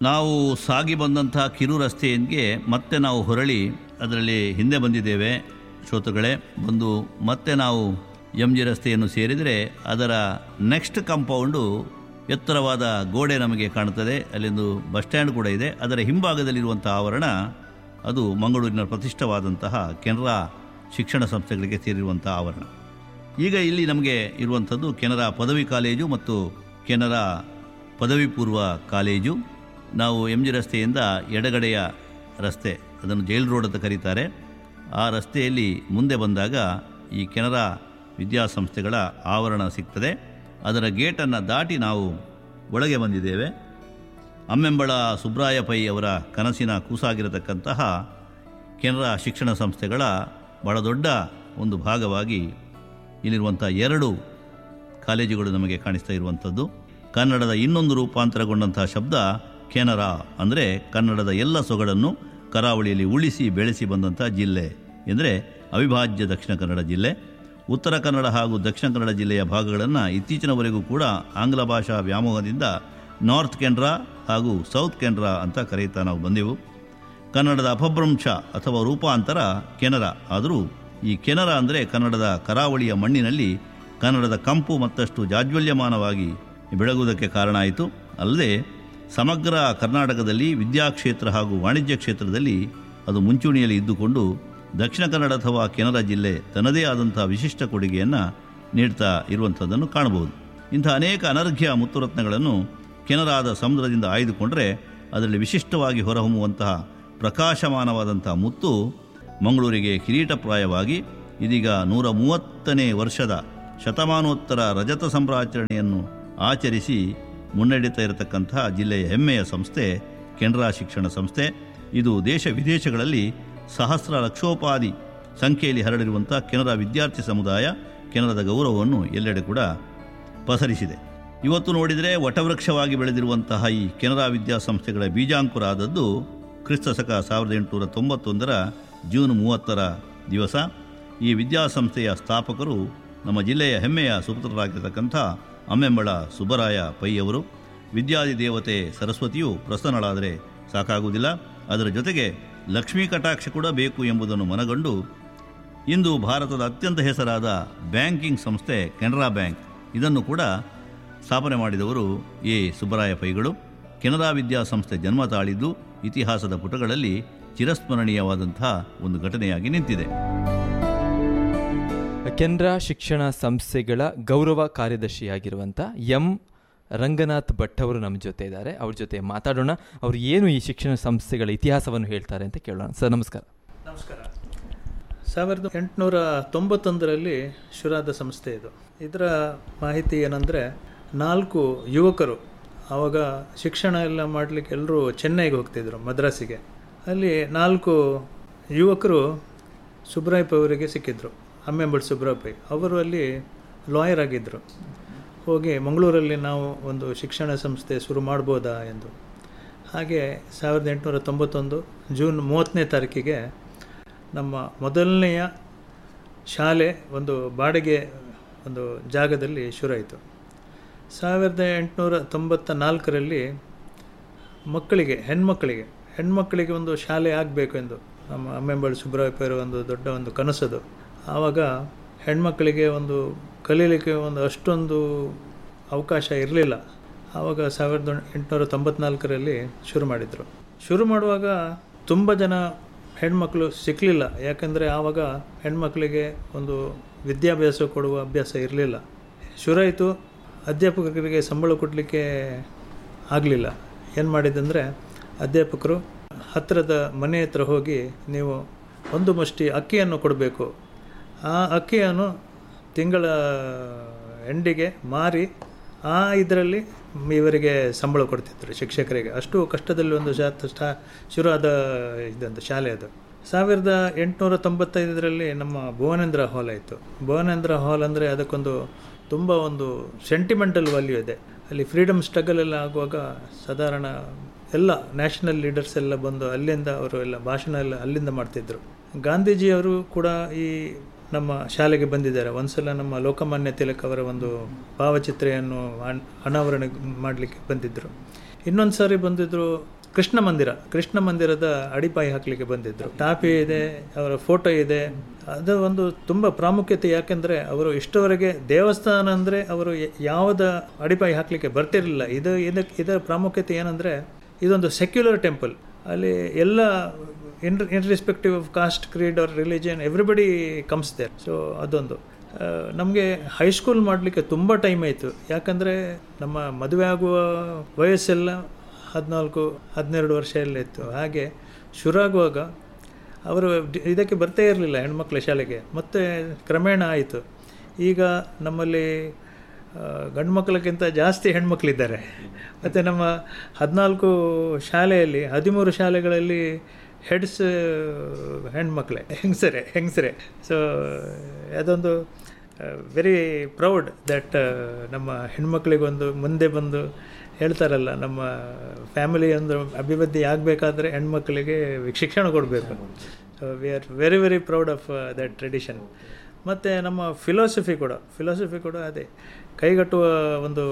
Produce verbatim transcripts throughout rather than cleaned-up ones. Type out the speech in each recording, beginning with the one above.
ನಾವು ಸಾಗಿ ಬಂದಂಥ ಕಿರು ರಸ್ತೆಗೆ ಮತ್ತೆ ನಾವು ಹೊರಳಿ ಅದರಲ್ಲಿ ಹಿಂದೆ ಬಂದಿದ್ದೇವೆ ಶ್ರೋತೃಗಳೇ. ಬಂದು ಮತ್ತೆ ನಾವು ಎಮ್ ಜಿ ರಸ್ತೆಯನ್ನು ಸೇರಿದರೆ ಅದರ ನೆಕ್ಸ್ಟ್ ಕಾಂಪೌಂಡು ಎತ್ತರವಾದ ಗೋಡೆ ನಮಗೆ ಕಾಣುತ್ತದೆ. ಅಲ್ಲಿಂದು ಬಸ್ ಸ್ಟ್ಯಾಂಡ್ ಕೂಡ ಇದೆ. ಅದರ ಹಿಂಭಾಗದಲ್ಲಿರುವಂಥ ಆವರಣ ಅದು ಮಂಗಳೂರಿನ ಪ್ರತಿಷ್ಠವಾದಂತಹ ಕೆನರಾ ಶಿಕ್ಷಣ ಸಂಸ್ಥೆಗಳಿಗೆ ಸೇರಿರುವಂಥ ಆವರಣ. ಈಗ ಇಲ್ಲಿ ನಮಗೆ ಇರುವಂಥದ್ದು ಕೆನರಾ ಪದವಿ ಕಾಲೇಜು ಮತ್ತು ಕೆನರಾ ಪದವಿ ಪೂರ್ವ ಕಾಲೇಜು. ನಾವು ಎಮ್ ಜಿ ರಸ್ತೆಯಿಂದ ಎಡಗಡೆಯ ರಸ್ತೆ, ಅದನ್ನು ಜೈಲ್ ರೋಡ್ ಅಂತ ಕರೀತಾರೆ, ಆ ರಸ್ತೆಯಲ್ಲಿ ಮುಂದೆ ಬಂದಾಗ ಈ ಕೆನರಾ ವಿದ್ಯಾಸಂಸ್ಥೆಗಳ ಆವರಣ ಸಿಗ್ತದೆ. ಅದರ ಗೇಟನ್ನು ದಾಟಿ ನಾವು ಒಳಗೆ ಬಂದಿದ್ದೇವೆ. ಅಮ್ಮೆಂಬಳ ಸುಬ್ರಾಯ ಪೈ ಅವರ ಕನಸಿನ ಕೂಸಾಗಿರತಕ್ಕಂತಹ ಕೆನರಾ ಶಿಕ್ಷಣ ಸಂಸ್ಥೆಗಳ ಬಹಳ ದೊಡ್ಡ ಒಂದು ಭಾಗವಾಗಿ ಇಲ್ಲಿರುವಂಥ ಎರಡು ಕಾಲೇಜುಗಳು ನಮಗೆ ಕಾಣಿಸ್ತಾ ಇರುವಂಥದ್ದು. ಕನ್ನಡದ ಇನ್ನೊಂದು ರೂಪಾಂತರಗೊಂಡಂಥ ಶಬ್ದ ಕೆನರಾ, ಅಂದರೆ ಕನ್ನಡದ ಎಲ್ಲ ಸೊಗಡನ್ನು ಕರಾವಳಿಯಲ್ಲಿ ಉಳಿಸಿ ಬೆಳೆಸಿ ಬಂದಂಥ ಜಿಲ್ಲೆ ಎಂದರೆ ಅವಿಭಾಜ್ಯ ದಕ್ಷಿಣ ಕನ್ನಡ ಜಿಲ್ಲೆ. ಉತ್ತರ ಕನ್ನಡ ಹಾಗೂ ದಕ್ಷಿಣ ಕನ್ನಡ ಜಿಲ್ಲೆಯ ಭಾಗಗಳನ್ನು ಇತ್ತೀಚಿನವರೆಗೂ ಕೂಡ ಆಂಗ್ಲ ಭಾಷಾ ವ್ಯಾಮೋಹದಿಂದ ನಾರ್ತ್ ಕೆನರಾ ಹಾಗೂ ಸೌತ್ ಕೆನರಾ ಅಂತ ಕರೆಯುತ್ತಾ ನಾವು ಬಂದೆವು. ಕನ್ನಡದ ಅಪಭ್ರಂಶ ಅಥವಾ ರೂಪಾಂತರ ಕೆನರಾ. ಆದರೂ ಈ ಕೆನರಾ ಅಂದರೆ ಕನ್ನಡದ ಕರಾವಳಿಯ ಮಣ್ಣಿನಲ್ಲಿ ಕನ್ನಡದ ಕಂಪು ಮತ್ತಷ್ಟು ಜಾಜ್ವಲ್ಯಮಾನವಾಗಿ ಬೆಳಗುವುದಕ್ಕೆ ಕಾರಣ ಆಯಿತು. ಅಲ್ಲದೆ ಸಮಗ್ರ ಕರ್ನಾಟಕದಲ್ಲಿ ವಿದ್ಯಾಕ್ಷೇತ್ರ ಹಾಗೂ ವಾಣಿಜ್ಯ ಕ್ಷೇತ್ರದಲ್ಲಿ ಅದು ಮುಂಚೂಣಿಯಲ್ಲಿ ಇದ್ದುಕೊಂಡು ದಕ್ಷಿಣ ಕನ್ನಡ ಅಥವಾ ಕೆನರಾ ಜಿಲ್ಲೆ ತನ್ನದೇ ಆದಂಥ ವಿಶಿಷ್ಟ ಕೊಡುಗೆಯನ್ನು ನೀಡ್ತಾ ಇರುವಂಥದ್ದನ್ನು ಕಾಣಬಹುದು. ಇಂಥ ಅನೇಕ ಅನರ್ಘ್ಯ ಮುತ್ತುರತ್ನಗಳನ್ನು ಕೆನರಾದ ಸಮುದ್ರದಿಂದ ಆಯ್ದುಕೊಂಡರೆ ಅದರಲ್ಲಿ ವಿಶಿಷ್ಟವಾಗಿ ಹೊರಹೊಮ್ಮುವಂತಹ ಪ್ರಕಾಶಮಾನವಾದಂಥ ಮುತ್ತು ಮಂಗಳೂರಿಗೆ ಕಿರೀಟಪ್ರಾಯವಾಗಿ ಇದೀಗ ನೂರ ಮೂವತ್ತನೇ ವರ್ಷದ ಶತಮಾನೋತ್ತರ ರಜತ ಸಂಭ್ರಮಾಚರಣೆಯನ್ನು ಆಚರಿಸಿ ಮುನ್ನಡೆಯುತ್ತಾ ಇರತಕ್ಕಂತಹ ಜಿಲ್ಲೆಯ ಹೆಮ್ಮೆಯ ಸಂಸ್ಥೆ ಕೆನರಾ ಶಿಕ್ಷಣ ಸಂಸ್ಥೆ. ಇದು ದೇಶ ವಿದೇಶಗಳಲ್ಲಿ ಸಹಸ್ರ ಲಕ್ಷೋಪಾದಿ ಸಂಖ್ಯೆಯಲ್ಲಿ ಹರಡಿರುವಂಥ ಕೆನರಾ ವಿದ್ಯಾರ್ಥಿ ಸಮುದಾಯ ಕೆನರಾದ ಗೌರವವನ್ನು ಎಲ್ಲೆಡೆ ಕೂಡ ಪಸರಿಸಿದೆ. ಇವತ್ತು ನೋಡಿದರೆ ವಟವೃಕ್ಷವಾಗಿ ಬೆಳೆದಿರುವಂತಹ ಈ ಕೆನರಾ ವಿದ್ಯಾಸಂಸ್ಥೆಗಳ ಬೀಜಾಂಕುರ ಆದದ್ದು ಕ್ರಿಸ್ತಶಕ ಸಾವಿರದ ಎಂಟುನೂರ ತೊಂಬತ್ತೊಂದರ ಜೂನ್ ಮೂವತ್ತರ ದಿವಸ. ಈ ವಿದ್ಯಾಸಂಸ್ಥೆಯ ಸ್ಥಾಪಕರು ನಮ್ಮ ಜಿಲ್ಲೆಯ ಹೆಮ್ಮೆಯ ಸುಪುತ್ರರಾಗಿರತಕ್ಕಂಥ ಅಮ್ಮೆಂಬಳ ಸುಬ್ಬರಾಯ ಪೈ ಅವರು. ವಿದ್ಯಾದಿ ದೇವತೆ ಸರಸ್ವತಿಯು ಪ್ರಸನ್ನಳಾದರೆ ಸಾಕಾಗುವುದಿಲ್ಲ, ಅದರ ಜೊತೆಗೆ ಲಕ್ಷ್ಮೀ ಕಟಾಕ್ಷ ಕೂಡ ಬೇಕು ಎಂಬುದನ್ನು ಮನಗಂಡು ಇಂದು ಭಾರತದ ಅತ್ಯಂತ ಹೆಸರಾದ ಬ್ಯಾಂಕಿಂಗ್ ಸಂಸ್ಥೆ ಕೆನರಾ ಬ್ಯಾಂಕ್, ಇದನ್ನು ಕೂಡ ಸ್ಥಾಪನೆ ಮಾಡಿದವರು ಎ ಸುಬ್ಬರಾಯ ಪೈಗಳು. ಕೆನರಾ ವಿದ್ಯಾಸಂಸ್ಥೆ ಜನ್ಮ ತಾಳಿದ್ದು ಇತಿಹಾಸದ ಪುಟಗಳಲ್ಲಿ ಚಿರಸ್ಮರಣೀಯವಾದಂತಹ ಒಂದು ಘಟನೆಯಾಗಿ ನಿಂತಿದೆ. ಕೆನರಾ ಶಿಕ್ಷಣ ಸಂಸ್ಥೆಗಳ ಗೌರವ ಕಾರ್ಯದರ್ಶಿಯಾಗಿರುವಂಥ ಎಂ ರಂಗನಾಥ್ ಭಟ್ ಅವರು ನಮ್ಮ ಜೊತೆ ಇದ್ದಾರೆ. ಅವ್ರ ಜೊತೆ ಮಾತಾಡೋಣ. ಅವರು ಏನು ಈ ಶಿಕ್ಷಣ ಸಂಸ್ಥೆಗಳ ಇತಿಹಾಸವನ್ನು ಹೇಳ್ತಾರೆ ಅಂತ ಕೇಳೋಣ. ಸರ್ ನಮಸ್ಕಾರ. ನಮಸ್ಕಾರ. ಸಾವಿರದ ಎಂಟುನೂರ ತೊಂಬತ್ತೊಂದರಲ್ಲಿ ಶುರುವಾದ ಸಂಸ್ಥೆ ಇದು. ಇದರ ಮಾಹಿತಿ ಏನಂದರೆ, ನಾಲ್ಕು ಯುವಕರು ಆವಾಗ ಶಿಕ್ಷಣ ಎಲ್ಲ ಮಾಡಲಿಕ್ಕೆ ಎಲ್ಲರೂ ಚೆನ್ನೈಗೆ ಹೋಗ್ತಿದ್ರು, ಮದ್ರಾಸಿಗೆ. ಅಲ್ಲಿ ನಾಲ್ಕು ಯುವಕರು ಸುಬ್ರಾಯ ಪೈ ಅವರಿಗೆ ಸಿಕ್ಕಿದ್ರು. ಅಮ್ಮೆಂಬಳ ಸುಬ್ರಾಯ ಪೈ ಅವರು ಅಲ್ಲಿ ಲಾಯರ್ ಆಗಿದ್ದರು. ಹೋಗಿ ಮಂಗಳೂರಲ್ಲಿ ನಾವು ಒಂದು ಶಿಕ್ಷಣ ಸಂಸ್ಥೆ ಶುರು ಮಾಡ್ಬೋದಾ ಎಂದು. ಹಾಗೆ ಸಾವಿರದ ಎಂಟುನೂರ ತೊಂಬತ್ತೊಂದು ಜೂನ್ ಮೂವತ್ತನೇ ತಾರೀಕಿಗೆ ನಮ್ಮ ಮೊದಲನೆಯ ಶಾಲೆ ಒಂದು ಬಾಡಿಗೆ ಒಂದು ಜಾಗದಲ್ಲಿ ಶುರುವಾಯಿತು. ಸಾವಿರದ ಎಂಟುನೂರ ತೊಂಬತ್ತ ನಾಲ್ಕರಲ್ಲಿ ಮಕ್ಕಳಿಗೆ ಹೆಣ್ಮಕ್ಕಳಿಗೆ ಹೆಣ್ಮಕ್ಕಳಿಗೆ ಒಂದು ಶಾಲೆ ಆಗಬೇಕು ಎಂದು ನಮ್ಮ ಅಮ್ಮೆಂಬಳ ಸುಬ್ರಾಯ ಪೈ ಒಂದು ದೊಡ್ಡ ಒಂದು ಕನಸದು. ಆವಾಗ ಹೆಣ್ಮಕ್ಕಳಿಗೆ ಒಂದು ಕಲೀಲಿಕ್ಕೆ ಒಂದು ಅಷ್ಟೊಂದು ಅವಕಾಶ ಇರಲಿಲ್ಲ. ಆವಾಗ ಸಾವಿರದ ಎಂಟುನೂರ ತೊಂಬತ್ನಾಲ್ಕರಲ್ಲಿ ಶುರು ಮಾಡಿದರು. ಶುರು ಮಾಡುವಾಗ ತುಂಬ ಜನ ಹೆಣ್ಮಕ್ಳು ಸಿಕ್ಕಲಿಲ್ಲ. ಯಾಕೆಂದರೆ ಆವಾಗ ಹೆಣ್ಮಕ್ಳಿಗೆ ಒಂದು ವಿದ್ಯಾಭ್ಯಾಸ ಕೊಡುವ ಅಭ್ಯಾಸ ಇರಲಿಲ್ಲ. ಶುರುವಾಯಿತು. ಅಧ್ಯಾಪಕರಿಗೆ ಸಂಬಳ ಕೊಡಲಿಕ್ಕೆ ಆಗಲಿಲ್ಲ. ಏನು ಮಾಡಿದಂದರೆ, ಅಧ್ಯಾಪಕರು ಹತ್ತಿರದ ಮನೆ ಹತ್ರ ಹೋಗಿ ನೀವು ಒಂದು ಮುಷ್ಟಿ ಅಕ್ಕಿಯನ್ನು ಕೊಡಬೇಕು, ಆ ಅಕ್ಕಿಯನ್ನು ತಿಂಗಳ ಎಂಡಿಗೆ ಮಾರಿ ಆ ಇದರಲ್ಲಿ ಇವರಿಗೆ ಸಂಬಳ ಕೊಡ್ತಿದ್ರು ಶಿಕ್ಷಕರಿಗೆ. ಅಷ್ಟು ಕಷ್ಟದಲ್ಲಿ ಒಂದು ಶಾತ ಸ್ಟಾ ಶುರುವಾದ ಇದಂತ ಶಾಲೆ ಅದು. ಸಾವಿರದ ಎಂಟುನೂರ ತೊಂಬತ್ತೈದರಲ್ಲಿ ನಮ್ಮ ಭುವನೇಂದ್ರ ಹಾಲ್ ಆಯಿತು. ಭುವನೇಂದ್ರ ಹಾಲ್ ಅಂದರೆ ಅದಕ್ಕೊಂದು ತುಂಬ ಒಂದು ಸೆಂಟಿಮೆಂಟಲ್ ವ್ಯಾಲ್ಯೂ ಇದೆ. ಅಲ್ಲಿ ಫ್ರೀಡಮ್ ಸ್ಟ್ರಗಲ್ ಎಲ್ಲ ಆಗುವಾಗ ಸಾಧಾರಣ ಎಲ್ಲ ನ್ಯಾಷನಲ್ ಲೀಡರ್ಸ್ ಎಲ್ಲ ಬಂದು ಅಲ್ಲಿಂದ ಅವರು ಎಲ್ಲ ಭಾಷಣ ಎಲ್ಲ ಅಲ್ಲಿಂದ ಮಾಡ್ತಿದ್ದರು. ಗಾಂಧೀಜಿಯವರು ಕೂಡ ಈ ನಮ್ಮ ಶಾಲೆಗೆ ಬಂದಿದ್ದಾರೆ. ಒಂದು ಸಲ ನಮ್ಮ ಲೋಕಮಾನ್ಯ ತಿಲಕ್ ಅವರ ಒಂದು ಭಾವಚಿತ್ರೆಯನ್ನು ಅನಾವರಣ ಮಾಡಲಿಕ್ಕೆ ಬಂದಿದ್ದರು. ಇನ್ನೊಂದು ಸಾರಿ ಬಂದಿದ್ದರು ಕೃಷ್ಣ ಮಂದಿರ ಕೃಷ್ಣ ಮಂದಿರದ ಅಡಿಪಾಯಿ ಹಾಕಲಿಕ್ಕೆ ಬಂದಿದ್ದರು. ಟಾಪಿ ಇದೆ, ಅವರ ಫೋಟೋ ಇದೆ. ಅದು ಒಂದು ತುಂಬ ಪ್ರಾಮುಖ್ಯತೆ. ಯಾಕೆಂದರೆ ಅವರು ಇಷ್ಟವರೆಗೆ ದೇವಸ್ಥಾನ ಅಂದರೆ ಅವರು ಯಾವುದ ಅಡಿಪಾಯಿ ಹಾಕಲಿಕ್ಕೆ ಬರ್ತಿರಲಿಲ್ಲ. ಇದು ಇದಕ್ಕೆ ಇದರ ಪ್ರಾಮುಖ್ಯತೆ ಏನಂದರೆ ಇದೊಂದು ಸೆಕ್ಯುಲರ್ ಟೆಂಪಲ್. ಅಲ್ಲಿ ಎಲ್ಲ ಇನ್ ಇನ್ರೆಸ್ಪೆಕ್ಟಿವ್ of cost, Creed R religion, everybody comes there. So ಅದೊಂದು ನಮಗೆ ಹೈಸ್ಕೂಲ್ ಮಾಡಲಿಕ್ಕೆ ತುಂಬ ಟೈಮ್ ಆಯಿತು. ಯಾಕಂದರೆ ನಮ್ಮ ಮದುವೆ ಆಗುವ ವಯಸ್ಸೆಲ್ಲ ಹದಿನಾಲ್ಕು ಹದಿನೆರಡು ವರ್ಷ ಎಲ್ಲ ಇತ್ತು. ಹಾಗೆ ಶುರುವಾಗುವಾಗ ಅವರು ಇದಕ್ಕೆ ಬರ್ತಾ ಇರಲಿಲ್ಲ ಹೆಣ್ಮಕ್ಳ ಶಾಲೆಗೆ. ಮತ್ತು ಕ್ರಮೇಣ ಆಯಿತು. ಈಗ ನಮ್ಮಲ್ಲಿ ಗಂಡು ಮಕ್ಕಳಿಗಿಂತ ಜಾಸ್ತಿ ಹೆಣ್ಮಕ್ಳಿದ್ದಾರೆ. ಮತ್ತು ನಮ್ಮ ಹದಿನಾಲ್ಕು ಶಾಲೆಯಲ್ಲಿ ಹದಿಮೂರು ಶಾಲೆಗಳಲ್ಲಿ ಹೆಡ್ಸ್ ಹೆಣ್ಮಕ್ಳೇ, ಹೆಂಗಸರೇ ಹೆಂಗಸರೇ ಸೊ ಅದೊಂದು ವೆರಿ ಪ್ರೌಡ್ ದಟ್ ನಮ್ಮ ಹೆಣ್ಮಕ್ಳಿಗೊಂದು ಮುಂದೆ ಬಂದು ಹೇಳ್ತಾರಲ್ಲ, ನಮ್ಮ ಫ್ಯಾಮಿಲಿ ಒಂದು ಅಭಿವೃದ್ಧಿ ಆಗಬೇಕಾದ್ರೆ ಹೆಣ್ಮಕ್ಳಿಗೆ ಶಿಕ್ಷಣ ಕೊಡಬೇಕು. So we are very very proud of that tradition. ಮತ್ತು ನಮ್ಮ ಫಿಲಾಸಫಿ ಕೂಡ ಫಿಲಾಸಫಿ ಕೂಡ ಅದೇ, ಕೈಗಟ್ಟುವ ಒಂದು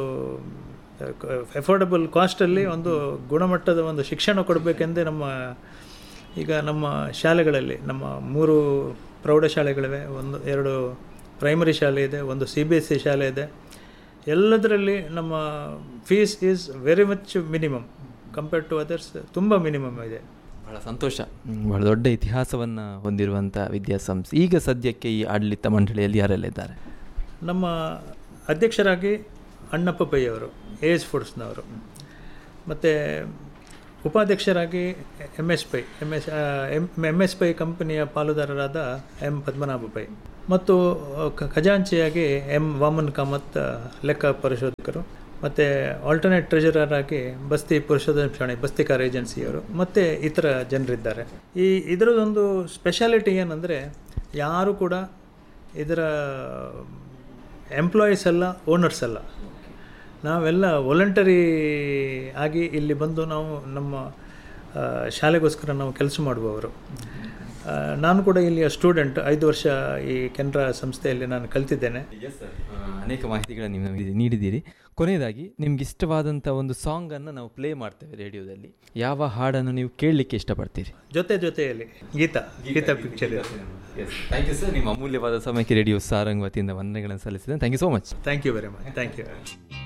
ಅಫೋರ್ಡಬಲ್ ಕಾಸ್ಟಲ್ಲಿ ಒಂದು ಗುಣಮಟ್ಟದ ಒಂದು ಶಿಕ್ಷಣ ಕೊಡಬೇಕೆಂದೇ ನಮ್ಮ ಈಗ ನಮ್ಮ ಶಾಲೆಗಳಲ್ಲಿ ನಮ್ಮ ಮೂರು ಪ್ರೌಢಶಾಲೆಗಳಿವೆ. ಒಂದು ಎರಡು ಪ್ರೈಮರಿ ಶಾಲೆ ಇದೆ, ಒಂದು ಸಿ ಬಿ ಎಸ್ ಸಿ ಶಾಲೆ ಇದೆ. ಎಲ್ಲದರಲ್ಲಿ ನಮ್ಮ fees is very much minimum compared to others, ತುಂಬ ಮಿನಿಮಮ್ ಇದೆ. ಬಹಳ ಸಂತೋಷ. ಬಹಳ ದೊಡ್ಡ ಇತಿಹಾಸವನ್ನು ಹೊಂದಿರುವಂಥ ವಿದ್ಯಾಸಂಸ್ಥೆ. ಈಗ ಸದ್ಯಕ್ಕೆ ಈ ಆಡಳಿತ ಮಂಡಳಿಯಲ್ಲಿ ಯಾರೆಲ್ಲ ಇದ್ದಾರೆ? ನಮ್ಮ ಅಧ್ಯಕ್ಷರಾಗಿ ಅಣ್ಣಪ್ಪ ಪೈ ಅವರು, ಎ ಎಸ್ ಫುಡ್ಸ್ನವರು. ಮತ್ತು ಉಪಾಧ್ಯಕ್ಷರಾಗಿ M S pi M S M S pi ಕಂಪನಿಯ ಪಾಲುದಾರರಾದ ಎಂ ಪದ್ಮನಾಭ ಪೈ. ಮತ್ತು ಖಜಾಂಚಿಯಾಗಿ ಎಂ ವಾಮನ್ ಕಾಮತ್ ಲೆಕ್ಕ ಪರಿಶೋಧಕರು. ಮತ್ತು ಆಲ್ಟರ್ನೇಟ್ ಟ್ರೆಜರರ್ ಆಗಿ ಬಸ್ತಿ ಪುರುಷೋತ್ತಮ ಶಾಣೆ ಬಸ್ತಿಕಾರ್ ಏಜೆನ್ಸಿಯವರು, ಮತ್ತು ಇತರ ಜನರಿದ್ದಾರೆ. ಈ ಇದರದೊಂದು ಸ್ಪೆಷಾಲಿಟಿ ಏನಂದರೆ, ಯಾರು ಕೂಡ ಇದರ ಎಂಪ್ಲಾಯೀಸ್ ಅಲ್ಲ, ಓನರ್ಸ್ ಅಲ್ಲ. ನಾವೆಲ್ಲ ವಾಲಂಟರಿ ಆಗಿ ಇಲ್ಲಿ ಬಂದು ನಾವು ನಮ್ಮ ಶಾಲೆಗೋಸ್ಕರ ನಾವು ಕೆಲಸ ಮಾಡುವವರು. ನಾನು ಕೂಡ ಇಲ್ಲಿಯ ಸ್ಟೂಡೆಂಟ್. ಐದು ವರ್ಷ ಈ ಕೆನರಾ ಸಂಸ್ಥೆಯಲ್ಲಿ ನಾನು ಕಲ್ತಿದ್ದೇನೆ. ಅನೇಕ ಮಾಹಿತಿಗಳನ್ನು ನೀವು ನೀಡಿದ್ದೀರಿ. ಕೊನೆಯದಾಗಿ ನಿಮ್ಗೆ ಇಷ್ಟವಾದಂಥ ಒಂದು ಸಾಂಗನ್ನು ನಾವು ಪ್ಲೇ ಮಾಡ್ತೇವೆ ರೇಡಿಯೋದಲ್ಲಿ. ಯಾವ ಹಾಡನ್ನು ನೀವು ಕೇಳಲಿಕ್ಕೆ ಇಷ್ಟಪಡ್ತೀರಿ? ಜೊತೆ ಜೊತೆಯಲ್ಲಿ Geetha Geetha picture. Thank you sir. ನಿಮ್ಮ ಅಮೂಲ್ಯವಾದ ಸಮಯಕ್ಕೆ ರೇಡಿಯೋ ಸಾರಂಗ್ ವತಿಯಿಂದ ವಂದನೆಗಳನ್ನು ಸಲ್ಲಿಸಿದೆ. Thank you so much. Thank you very much. Thank you.